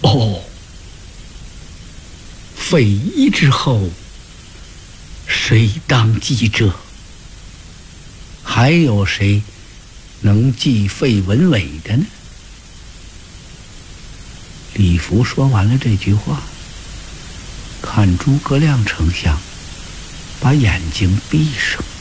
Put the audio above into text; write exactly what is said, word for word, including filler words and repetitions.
哦，废夷之后，谁当记者？还有谁能记废文伟的呢？李福说完了这句话，看诸葛亮丞相把眼睛闭上。